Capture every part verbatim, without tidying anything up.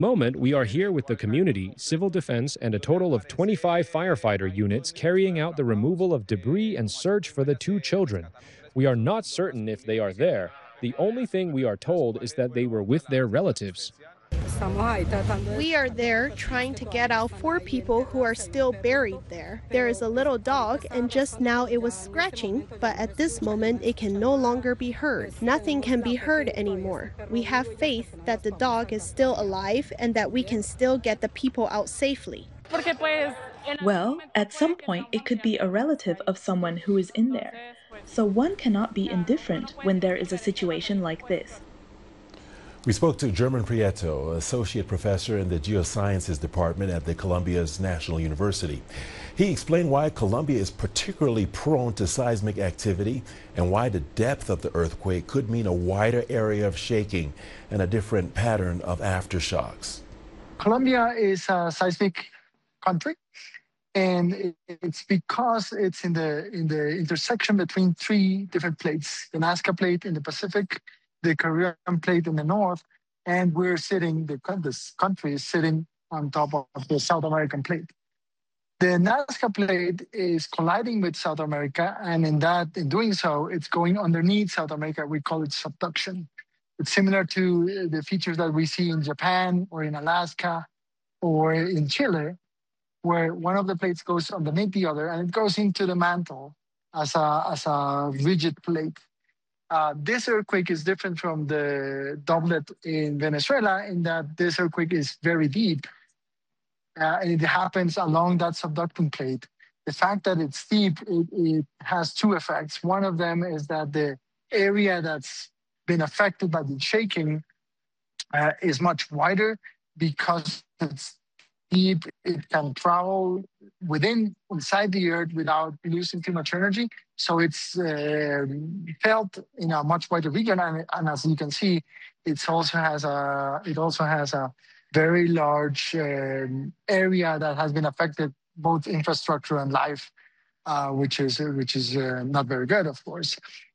Moment, we are here with the community, civil defense, and a total of twenty-five firefighter units carrying out the removal of debris and search for the two children. We are not certain if they are there. The only thing we are told is that they were with their relatives. We are there trying to get out four people who are still buried there. There is a little dog, and just now it was scratching, but at this moment it can no longer be heard. Nothing can be heard anymore. We have faith that the dog is still alive and that we can still get the people out safely. Well, at some point it could be a relative of someone who is in there. So one cannot be indifferent when there is a situation like this. We spoke to German Prieto, associate professor in the geosciences department at the Columbia's National University. He explained why Colombia is particularly prone to seismic activity and why the depth of the earthquake could mean a wider area of shaking and a different pattern of aftershocks. Colombia is a seismic country, and it's because it's in the in the intersection between three different plates: the Nazca Plate in the Pacific, the Caribbean Plate in the north, and we're sitting, the this country is sitting on top of the South American Plate. The Nazca Plate is colliding with South America, and in that, in doing so, it's going underneath South America. We call it subduction. It's similar to the features that we see in Japan or in Alaska or in Chile, where one of the plates goes underneath the other, and it goes into the mantle as a, as a rigid plate. Uh, this earthquake is different from the doublet in Venezuela in that this earthquake is very deep, uh, and it happens along that subducting plate. The fact that it's deep, it, it has two effects. One of them is that the area that's been affected by the shaking uh, is much wider because it's deep. It can travel within, inside the earth without losing too much energy. So it's uh, felt in a much wider region, and, and as you can see, it also has a it also has a very large um, area that has been affected, both infrastructure and life, uh, which is which is uh, not very good, of course.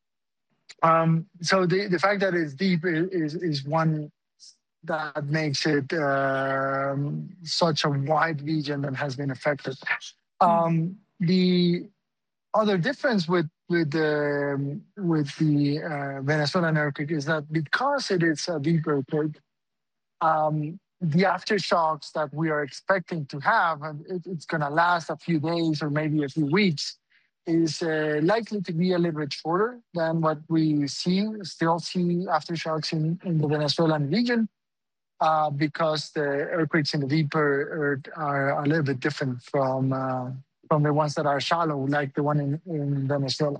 Um, so the, the fact that it's deep is is one that makes it um, such a wide region that has been affected. Um, the other difference with with the with the uh, Venezuelan earthquake is that because it is a deep earthquake, um, the aftershocks that we are expecting to have, and it, it's going to last a few days or maybe a few weeks, is uh, likely to be a little bit shorter than what we see still see aftershocks in, in the Venezuelan region, uh, because the earthquakes in the deeper earth are a little bit different from. Uh, from the ones that are shallow, like the one in, in Venezuela.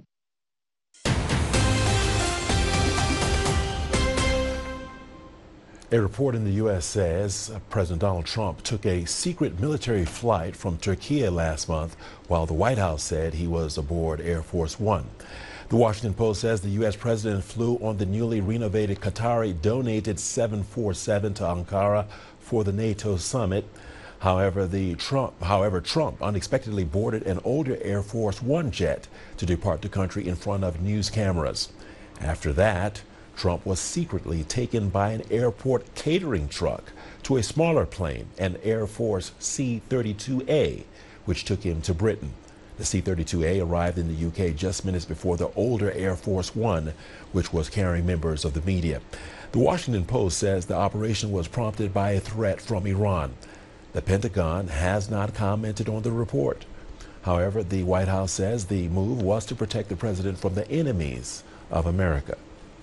A report in the U S says President Donald Trump took a secret military flight from Turkey last month, while the White House said he was aboard Air Force One. The Washington Post says the U S president flew on the newly renovated Qatari-donated seven forty-seven to Ankara for the NATO summit. However, the Trump, however, Trump unexpectedly boarded an older Air Force One jet to depart the country in front of news cameras. After that, Trump was secretly taken by an airport catering truck to a smaller plane, an Air Force C thirty-two A, which took him to Britain. The C thirty-two A arrived in the U K just minutes before the older Air Force One, which was carrying members of the media. The Washington Post says the operation was prompted by a threat from Iran. The Pentagon has not commented on the report. However, the White House says the move was to protect the president from the enemies of America.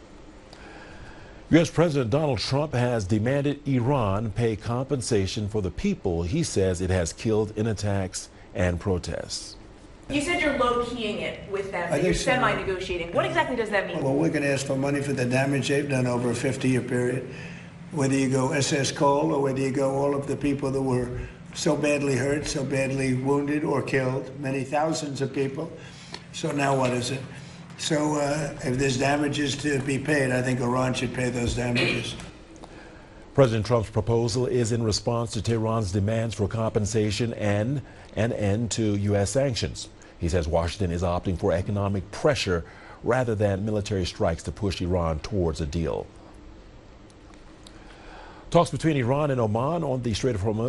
U S President Donald Trump has demanded Iran pay compensation for the people he says it has killed in attacks and protests. You said you're low-keying it with them, that you're semi-negotiating. What exactly does that mean? Well, we're going to ask for money for the damage they've done over a fifty-year period. Whether you go S S Cole or whether you go all of the people that were so badly hurt, so badly wounded or killed, many thousands of people. So now what is it? So uh, if there's damages to be paid, I think Iran should pay those damages. President Trump's proposal is in response to Tehran's demands for compensation and an end to U S sanctions. He says Washington is opting for economic pressure rather than military strikes to push Iran towards a deal. Talks between Iran and Oman on the Strait of Hormuz